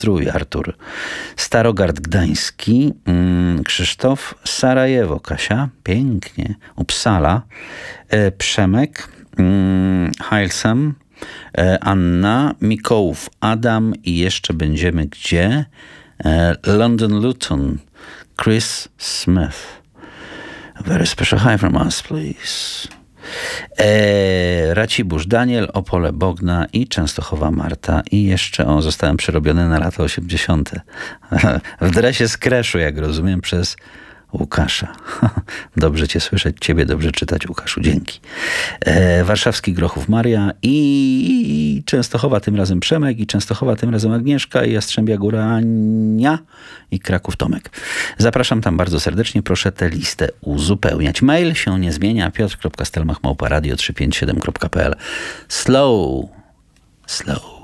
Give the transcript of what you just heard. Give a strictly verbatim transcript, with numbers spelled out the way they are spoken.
Strój, Artur. Starogard Gdański, mm, Krzysztof. Sarajewo, Kasia. Pięknie. Uppsala. E, Przemek. Mm, Heilsam. E, Anna. Mikołów, Adam. I jeszcze będziemy gdzie? E, London Luton. Chris Smith. A very special hi from us, please. E, Racibórz Daniel, Opole Bogna i Częstochowa Marta. I jeszcze, o, zostałem przerobiony na lata osiemdziesiąte. W dresie z Kreszu, jak rozumiem, przez Łukasza. Dobrze cię słyszeć, ciebie dobrze czytać, Łukaszu, dzięki. E, Warszawski Grochów Maria i Częstochowa tym razem Przemek i Częstochowa tym razem Agnieszka i Jastrzębia Góra Ania i Kraków Tomek. Zapraszam tam bardzo serdecznie, proszę tę listę uzupełniać. Mail się nie zmienia, piotr kropka stelmach małpa radio trzysta pięćdziesiąt siedem kropka p l. Slow, slow.